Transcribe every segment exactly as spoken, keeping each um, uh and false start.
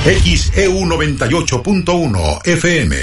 X E U noventa y ocho punto uno F M.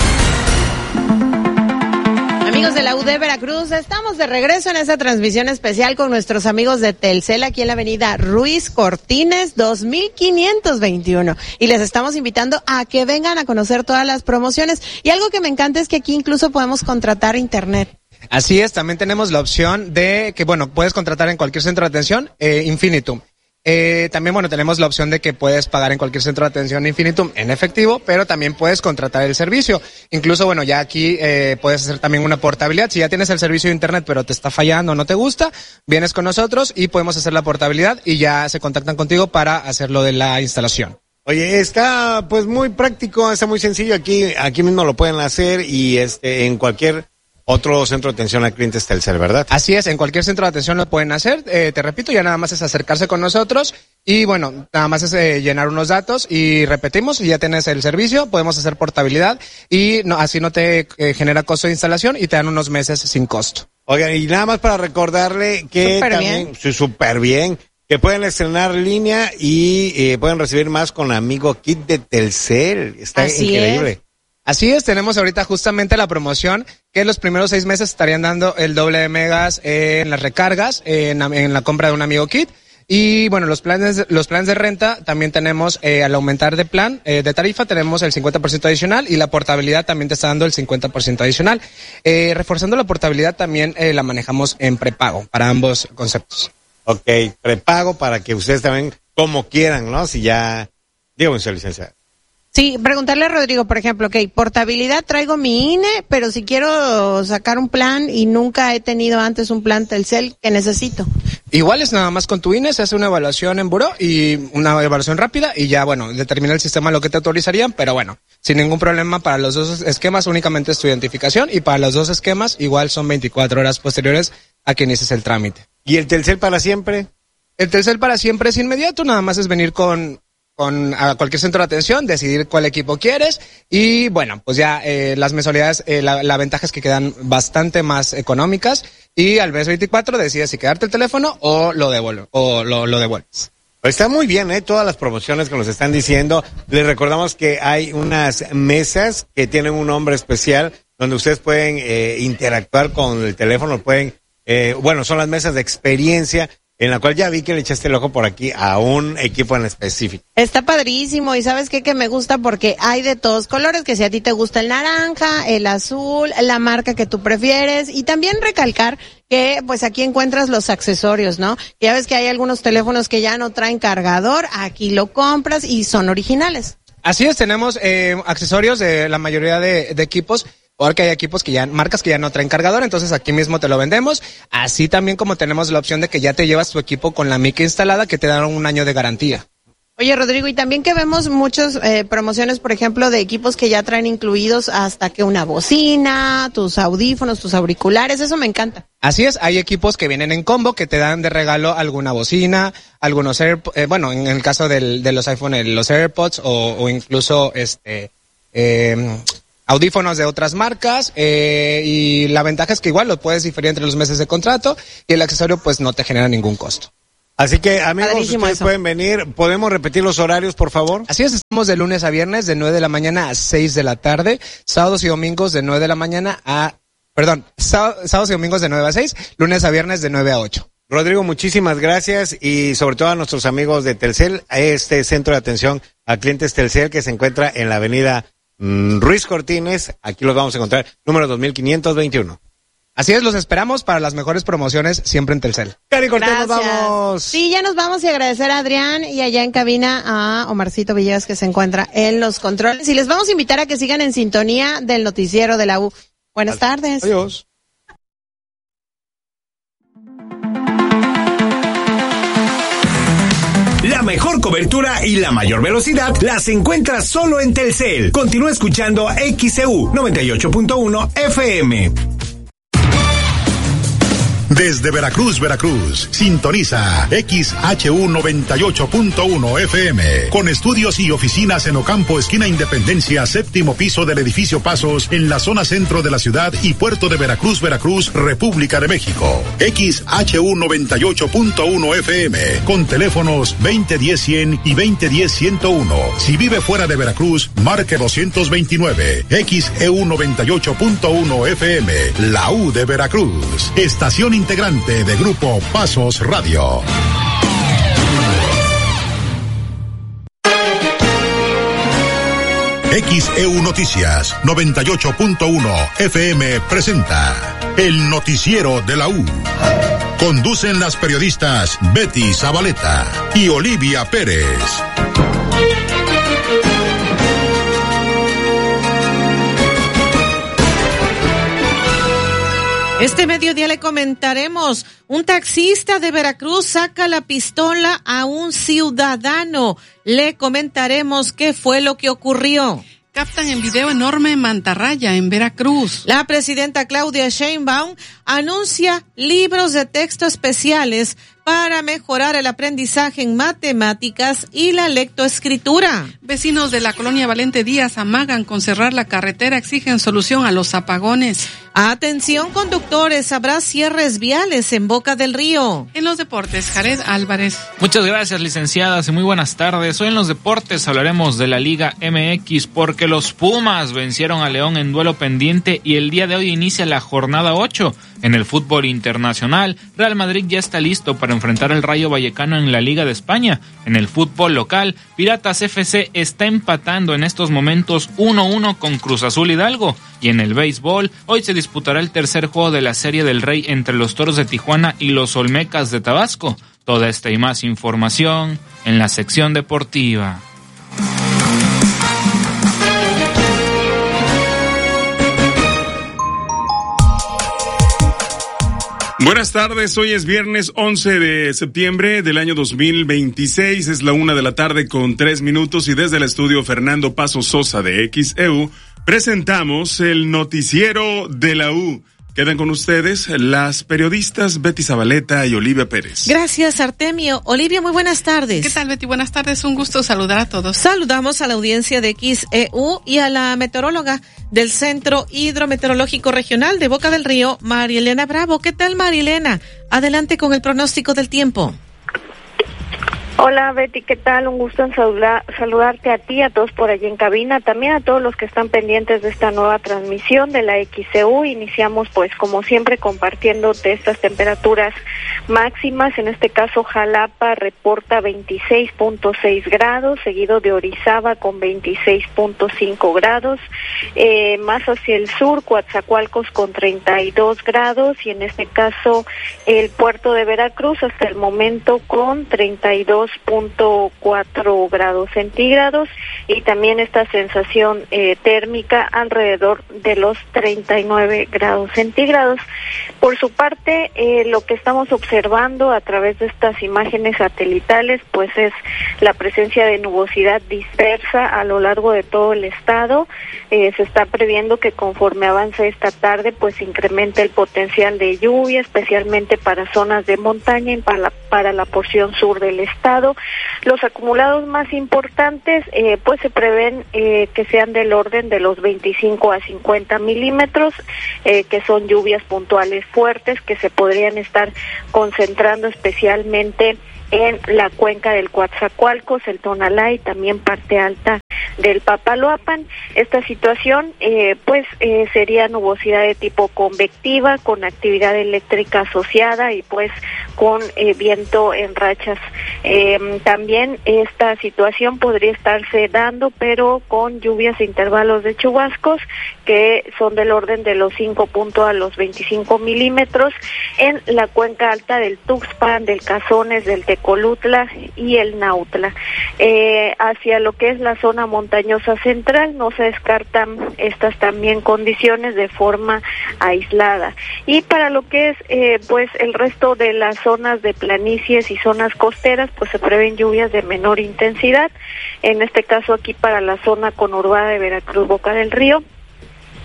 Amigos de la U D Veracruz, estamos de regreso en esta transmisión especial con nuestros amigos de Telcel aquí en la avenida Ruiz Cortines dos mil quinientos veintiuno y les estamos invitando a que vengan a conocer todas las promociones y algo que me encanta es que aquí incluso podemos contratar internet. Así es, también tenemos la opción de que, bueno, puedes contratar en cualquier centro de atención, eh, Infinitum. Eh, también, bueno, tenemos la opción de que puedes pagar en cualquier centro de atención Infinitum en efectivo, pero también puedes contratar el servicio. Incluso, bueno, ya aquí eh, puedes hacer también una portabilidad. Si ya tienes el servicio de internet, pero te está fallando o no te gusta, vienes con nosotros y podemos hacer la portabilidad y ya se contactan contigo para hacer lo de la instalación. Oye, está pues muy práctico, está muy sencillo. Aquí, aquí mismo lo pueden hacer y este en cualquier otro centro de atención a clientes Telcel, ¿verdad? Así es, en cualquier centro de atención lo pueden hacer. Eh, te repito, ya nada más es acercarse con nosotros y bueno, nada más es eh, llenar unos datos y repetimos, y ya tienes el servicio, podemos hacer portabilidad y no, así no te eh, genera costo de instalación y te dan unos meses sin costo. Oigan, y nada más para recordarle que Súper también, bien. súper bien, que pueden estrenar línea y eh, pueden recibir más con Amigo Kit de Telcel. Está Así increíble. es. Así es, tenemos ahorita justamente la promoción que los primeros seis meses estarían dando el doble de megas eh, en las recargas, eh, en, en la compra de un Amigo Kit. Y bueno, los planes, los planes de renta también tenemos, eh, al aumentar de plan, eh, de tarifa, tenemos el cincuenta por ciento adicional y la portabilidad también te está dando el cincuenta por ciento adicional. Eh, reforzando la portabilidad también eh, la manejamos en prepago para ambos conceptos. Ok, prepago para que ustedes también, como quieran, ¿no? Si ya, dígame, señor licenciado. Sí, preguntarle a Rodrigo, por ejemplo, ok, portabilidad, traigo mi I N E, pero si quiero sacar un plan y nunca he tenido antes un plan Telcel, ¿qué necesito? Igual es nada más con tu I N E, se hace una evaluación en buró y una evaluación rápida y ya, bueno, determina el sistema lo que te autorizarían, pero bueno, sin ningún problema para los dos esquemas, únicamente es tu identificación y para los dos esquemas igual son veinticuatro horas posteriores a que inicies el trámite. ¿Y el Telcel para siempre? El Telcel para siempre es inmediato, nada más es venir con... con a cualquier centro de atención, decidir cuál equipo quieres y bueno, pues ya eh, las mensualidades, eh, la, la ventaja es que quedan bastante más económicas y al mes veinticuatro decides si quedarte el teléfono o lo devuelves, o lo, lo devuelves. Está muy bien, ¿eh? Todas las promociones que nos están diciendo. Les recordamos que hay unas mesas que tienen un nombre especial donde ustedes pueden eh, interactuar con el teléfono, pueden, eh, bueno, son las mesas de experiencia, en la cual ya vi que le echaste el ojo por aquí a un equipo en específico. Está padrísimo y ¿sabes qué? Que me gusta porque hay de todos colores, que si a ti te gusta el naranja, el azul, la marca que tú prefieres y también recalcar que pues aquí encuentras los accesorios, ¿no? Ya ves que hay algunos teléfonos que ya no traen cargador, aquí lo compras y son originales. Así es, tenemos eh, accesorios de la mayoría de, de equipos. Porque hay equipos que ya, marcas que ya no traen cargador, entonces aquí mismo te lo vendemos. Así también como tenemos la opción de que ya te llevas tu equipo con la mica instalada que te dan un año de garantía. Oye, Rodrigo, y también que vemos muchas eh, promociones, por ejemplo, de equipos que ya traen incluidos hasta que una bocina, tus audífonos, tus auriculares, eso me encanta. Así es, hay equipos que vienen en combo que te dan de regalo alguna bocina, algunos Air, eh, bueno, en el caso del, de los iPhone, los AirPods o, o incluso este... Eh, audífonos de otras marcas eh, y la ventaja es que igual lo puedes diferir entre los meses de contrato y el accesorio pues no te genera ningún costo. Así que amigos, Padrísimo ustedes eso. pueden venir. ¿Podemos repetir los horarios, por favor? Así es, estamos de lunes a viernes de nueve de la mañana a seis de la tarde, sábados y domingos de nueve de la mañana a, perdón, sábados y domingos de nueve a seis, lunes a viernes de nueve a ocho. Rodrigo, muchísimas gracias y sobre todo a nuestros amigos de Telcel, a este centro de atención a clientes Telcel que se encuentra en la avenida Ruiz Cortines, aquí los vamos a encontrar, número dos mil quinientos veintiuno. Así es, los esperamos para las mejores promociones siempre en Telcel. Cari Cortés, nos Gracias. vamos. Sí, ya nos vamos y agradecer a Adrián y allá en cabina a Omarcito Villegas que se encuentra en los controles. Y les vamos a invitar a que sigan en sintonía del noticiero de la U. Buenas tardes. Adiós. La mejor cobertura y la mayor velocidad las encuentras solo en Telcel. Continúa escuchando X E U noventa y ocho punto uno F M. Desde Veracruz, Veracruz, sintoniza X H U noventa y ocho punto uno F M, con estudios y oficinas en Ocampo, esquina Independencia, séptimo piso del edificio Pasos, en la zona centro de la ciudad y puerto de Veracruz, Veracruz, República de México. X H U noventa y ocho punto uno F M, con teléfonos veinte diez cien y veinte diez ciento uno. Si vive fuera de Veracruz, marque doscientos veintinueve. X E U noventa y ocho punto uno F M, la U de Veracruz. Estación integrante de Grupo Pasos Radio. X E U Noticias noventa y ocho punto uno F M presenta el noticiero de la U. Conducen las periodistas Betty Zabaleta y Olivia Pérez. Este mediodía le comentaremos, un taxista de Veracruz saca la pistola a un ciudadano. Le comentaremos qué fue lo que ocurrió. Captan en video enorme mantarraya en Veracruz. La presidenta Claudia Sheinbaum anuncia libros de texto especiales para mejorar el aprendizaje en matemáticas y la lectoescritura. Vecinos de la colonia Valente Díaz amagan con cerrar la carretera, exigen solución a los apagones. Atención conductores, habrá cierres viales en Boca del Río. En los deportes, Jared Álvarez. Muchas gracias, licenciadas, y muy buenas tardes. Hoy en los deportes hablaremos de la Liga M X porque los Pumas vencieron a León en duelo pendiente y el día de hoy inicia la jornada ocho. En el fútbol internacional, Real Madrid ya está listo para enfrentar al Rayo Vallecano en la Liga de España. En el fútbol local, Piratas F C está empatando en estos momentos uno uno con Cruz Azul Hidalgo. Y en el béisbol, hoy se disputará el tercer juego de la Serie del Rey entre los Toros de Tijuana y los Olmecas de Tabasco. Toda esta y más información en la sección deportiva. Buenas tardes, hoy es viernes once de septiembre del año dos mil veintiséis, es la una de la tarde con tres minutos y desde el estudio Fernando Paso Sosa de X E U presentamos el noticiero de la U. Quedan con ustedes las periodistas Betty Zabaleta y Olivia Pérez. Gracias, Artemio. Olivia, muy buenas tardes. ¿Qué tal, Betty? Buenas tardes, un gusto saludar a todos. Saludamos a la audiencia de X E U y a la meteoróloga del Centro Hidrometeorológico Regional de Boca del Río, Marielena Bravo. ¿Qué tal, Marielena? Adelante con el pronóstico del tiempo. Hola Betty, ¿qué tal? Un gusto en saludar, saludarte a ti, a todos por allí en cabina, también a todos los que están pendientes de esta nueva transmisión de la X E U. Iniciamos pues como siempre compartiendo de estas temperaturas máximas. En este caso Jalapa reporta veintiséis punto seis grados, seguido de Orizaba con veintiséis punto cinco grados, eh, más hacia el sur Coatzacoalcos con treinta y dos grados y en este caso el puerto de Veracruz hasta el momento con treinta y dos punto cuatro grados centígrados y también esta sensación eh, térmica alrededor de los treinta y nueve grados centígrados. Por su parte, eh, lo que estamos observando a través de estas imágenes satelitales pues es la presencia de nubosidad dispersa a lo largo de todo el estado. Eh, se está previendo que conforme avance esta tarde pues incremente el potencial de lluvia, especialmente para zonas de montaña y para la, para la porción sur del estado. Los acumulados más importantes eh, pues se prevén eh, que sean del orden de los veinticinco a cincuenta milímetros, eh, que son lluvias puntuales fuertes que se podrían estar concentrando especialmente en la cuenca del Coatzacoalcos, el Tonalá y también parte alta del Papaloapan. Esta situación eh, pues eh, sería nubosidad de tipo convectiva con actividad eléctrica asociada y pues con eh, viento en rachas. Eh, también esta situación podría estarse dando pero con lluvias e intervalos de chubascos que son del orden de los cinco punto a los veinticinco milímetros en la cuenca alta del Tuxpan, del Cazones, del Tecolutla y el Nautla. Eh, hacia lo que es la zona montañosa central no se descartan estas también condiciones de forma aislada. Y para lo que es eh, pues el resto de las zonas de planicies y zonas costeras pues se prevén lluvias de menor intensidad, en este caso aquí para la zona conurbada de Veracruz, Boca del Río,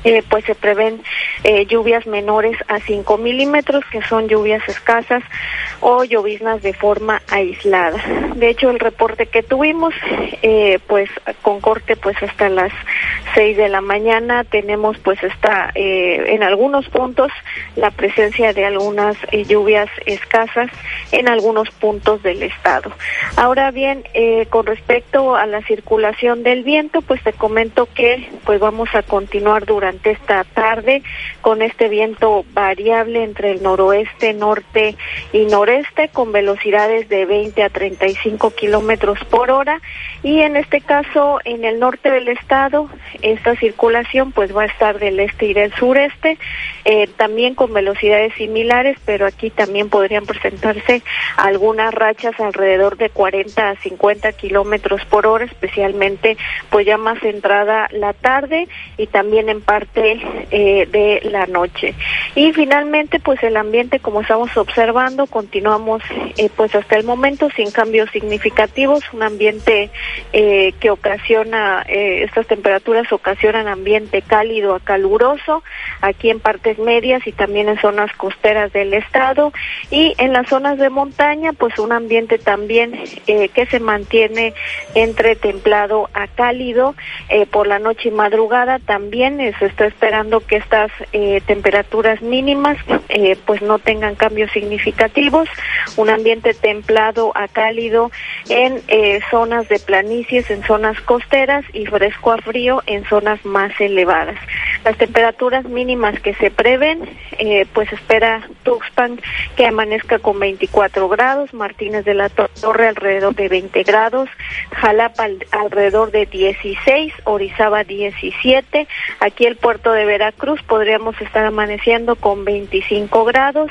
Eh, pues se prevén eh, lluvias menores a cinco milímetros, que son lluvias escasas o lloviznas de forma aislada. De hecho, el reporte que tuvimos, eh, pues con corte pues hasta las seis de la mañana, tenemos pues está eh, en algunos puntos la presencia de algunas eh, lluvias escasas en algunos puntos del estado. Ahora bien, eh, con respecto a la circulación del viento, pues te comento que pues vamos a continuar durante esta tarde con este viento variable entre el noroeste, norte y noreste, con velocidades de veinte a treinta y cinco kilómetros por hora, y en este caso en el norte del estado esta circulación pues va a estar del este y del sureste, eh, también con velocidades similares, pero aquí también podrían presentarse algunas rachas alrededor de cuarenta a cincuenta kilómetros por hora, especialmente pues ya más entrada la tarde y también en parte eh, de la noche. Y finalmente pues el ambiente, como estamos observando, continuamos eh, pues hasta el momento sin cambios significativos, un ambiente eh, que ocasiona, eh, estas temperaturas ocasionan ambiente cálido a caluroso aquí en partes medias y también en zonas costeras del estado, y en las zonas de montaña pues un ambiente también eh, que se mantiene entre templado a cálido. Eh, por la noche y madrugada también eh, se está esperando que estas eh, temperaturas mínimas eh, pues no tengan cambios significativos, un ambiente templado a cálido en eh, zonas de planicies, en zonas costeras, y fresco a frío en zonas más elevadas. Las temperaturas mínimas que se prevén, eh, pues espera Tuxpan que amanezca con veinticuatro grados, Martínez de la Torre alrededor de veinte grados, Jalapa al, alrededor de dieciséis, Orizaba diecisiete, aquí el puerto de Veracruz podríamos estar amaneciendo con veinticinco grados,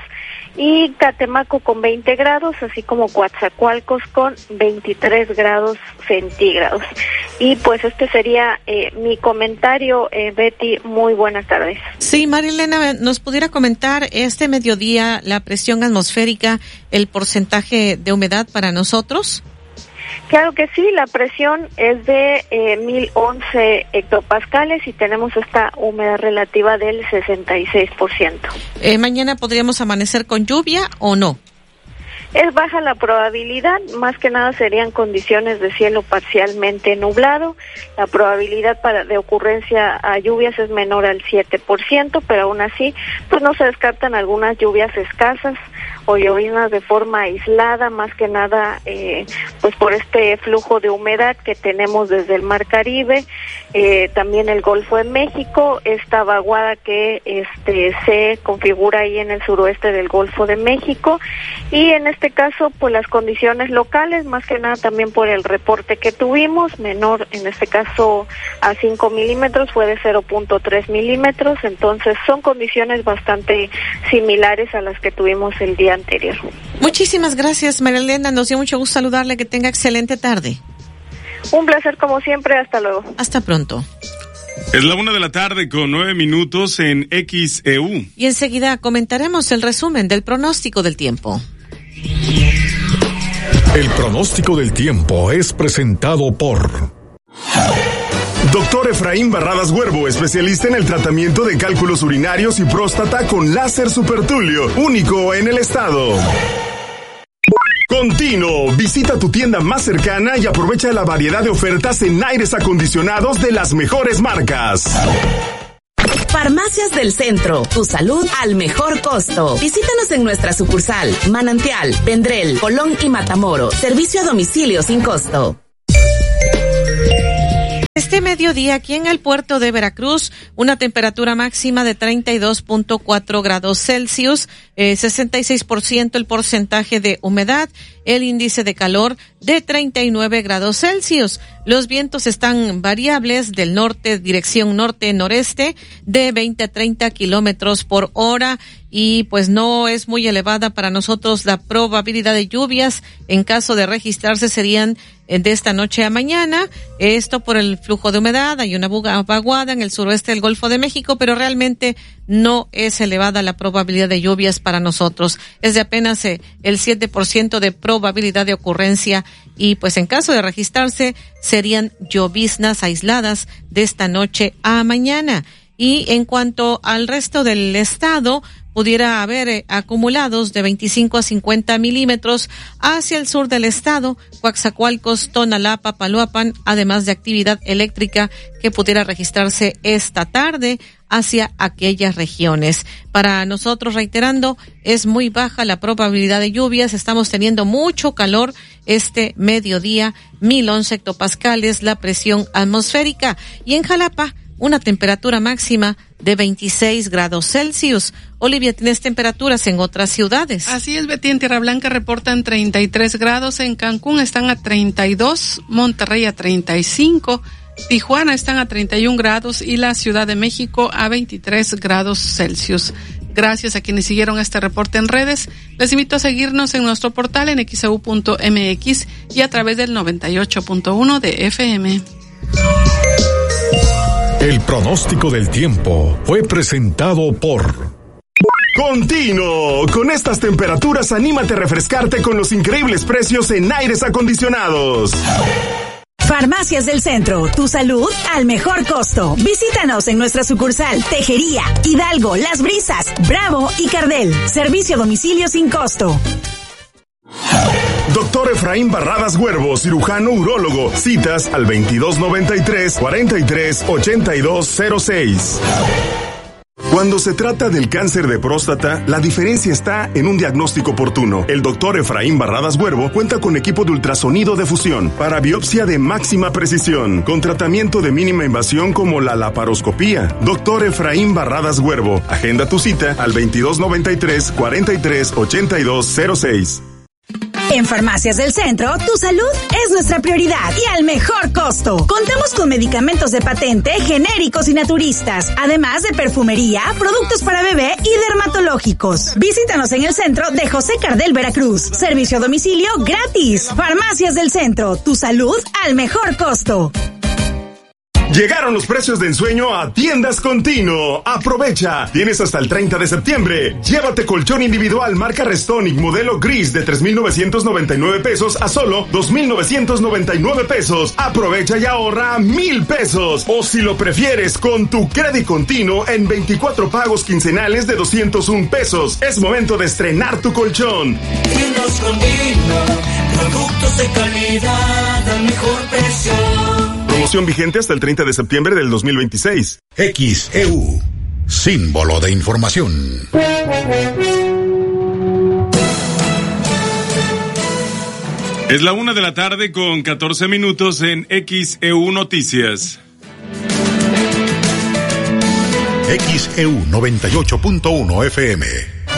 y Catemaco con veinte grados, así como Coatzacoalcos con veintitrés grados centígrados. Y pues este sería eh, mi comentario, eh, Betty, muy buenas tardes. Sí, Marilena, ¿nos pudiera comentar este mediodía la presión atmosférica, el porcentaje de humedad para nosotros? Claro que sí, la presión es de eh, mil once hectopascales y tenemos esta humedad relativa del sesenta y seis por ciento. Eh, ¿Mañana podríamos amanecer con lluvia o no? Es baja la probabilidad, más que nada serían condiciones de cielo parcialmente nublado. La probabilidad para de ocurrencia a lluvias es menor al siete por ciento, pero aún así pues no se descartan algunas lluvias escasas o lloviznas de forma aislada, más que nada eh, pues por este flujo de humedad que tenemos desde el Mar Caribe, eh, también el Golfo de México, esta vaguada que este se configura ahí en el suroeste del Golfo de México, y en este caso pues las condiciones locales, más que nada también por el reporte que tuvimos, menor en este caso a cinco milímetros, fue de cero punto tres milímetros, entonces son condiciones bastante similares a las que tuvimos el día anterior. Muchísimas gracias, María Elena, nos dio mucho gusto saludarle, que tenga excelente tarde. Un placer como siempre, hasta luego. Hasta pronto. Es la una de la tarde con nueve minutos en X E U. Y enseguida comentaremos el resumen del pronóstico del tiempo. El pronóstico del tiempo es presentado por Doctor Efraín Barradas Huervo, especialista en el tratamiento de cálculos urinarios y próstata con láser supertulio, único en el estado. Continuo, visita tu tienda más cercana y aprovecha la variedad de ofertas en aires acondicionados de las mejores marcas. Farmacias del Centro, tu salud al mejor costo. Visítanos en nuestra sucursal, Manantial, Vendrell, Colón y Matamoros. Servicio a domicilio sin costo. Este mediodía aquí en el puerto de Veracruz, una temperatura máxima de treinta y dos punto cuatro grados Celsius, eh, sesenta y seis por ciento el porcentaje de humedad, el índice de calor de treinta y nueve grados Celsius. Los vientos están variables del norte, dirección norte-noreste, de veinte a treinta kilómetros por hora, y pues no es muy elevada para nosotros la probabilidad de lluvias. En caso de registrarse serían de esta noche a mañana, esto por el flujo de humedad. Hay una vaguada en el suroeste del Golfo de México, pero realmente no es elevada la probabilidad de lluvias para nosotros. Es de apenas eh, el siete por ciento de probabilidad de ocurrencia, y pues en caso de registrarse serían lloviznas aisladas de esta noche a mañana. Y en cuanto al resto del estado, pudiera haber eh, acumulados de veinticinco a cincuenta milímetros hacia el sur del estado, Coatzacoalcos, Tonalá, Papaloapan, además de actividad eléctrica que pudiera registrarse esta tarde hacia aquellas regiones. Para nosotros, reiterando, es muy baja la probabilidad de lluvias, estamos teniendo mucho calor este mediodía, mil once hectopascales la presión atmosférica, y en Jalapa una temperatura máxima de veintiséis grados Celsius. Olivia, ¿tienes temperaturas en otras ciudades? Así es, Betty. En Tierra Blanca reportan treinta y tres grados, en Cancún están a treinta y dos, Monterrey a treinta y cinco, Tijuana están a treinta y un grados y la Ciudad de México a veintitrés grados Celsius. Gracias a quienes siguieron este reporte en redes. Les invito a seguirnos en nuestro portal en x e u punto m x y a través del noventa y ocho punto uno de F M. El pronóstico del tiempo fue presentado por Continuo. Con estas temperaturas, anímate a refrescarte con los increíbles precios en aires acondicionados. Farmacias del Centro, tu salud al mejor costo. Visítanos en nuestra sucursal Tejería, Hidalgo, Las Brisas, Bravo y Cardel. Servicio a domicilio sin costo. Doctor Efraín Barradas Huervo, cirujano urólogo. Citas al veintidós noventa y tres, cuarenta y tres, ochenta y dos cero seis. Cuando se trata del cáncer de próstata, la diferencia está en un diagnóstico oportuno. El doctor Efraín Barradas Huervo cuenta con equipo de ultrasonido de fusión para biopsia de máxima precisión, con tratamiento de mínima invasión como la laparoscopía. Doctor Efraín Barradas Huervo, agenda tu cita al veintidós noventa y tres, cuarenta y tres, ochenta y dos cero seis. En Farmacias del Centro, tu salud es nuestra prioridad y al mejor costo. Contamos con medicamentos de patente, genéricos y naturistas, además de perfumería, productos para bebé y dermatológicos. Visítanos en el centro de José Cardel, Veracruz. Servicio a domicilio gratis. Farmacias del Centro, tu salud al mejor costo. Llegaron los precios de ensueño a Tiendas Continuo. Aprovecha. Tienes hasta el treinta de septiembre. Llévate colchón individual marca Restonic modelo gris de tres mil novecientos noventa y nueve pesos a solo dos mil novecientos noventa y nueve pesos. Aprovecha y ahorra mil pesos. O si lo prefieres, con tu crédito continuo en veinticuatro pagos quincenales de doscientos un pesos. Es momento de estrenar tu colchón. Tiendas Continuo, productos de calidad al mejor precio. Promoción vigente hasta el treinta de septiembre del dos mil veintiséis. X E U, símbolo de información. Es la una de la tarde con catorce minutos en X E U Noticias. X E U noventa y ocho punto uno F M.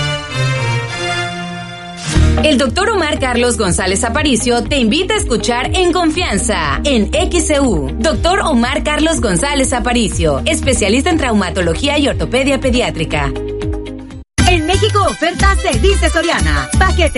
El doctor Omar Carlos González Aparicio te invita a escuchar En Confianza, en X E U. Doctor Omar Carlos González Aparicio, especialista en traumatología y ortopedia pediátrica. En México, ofertas de Dice Soriana. Paquete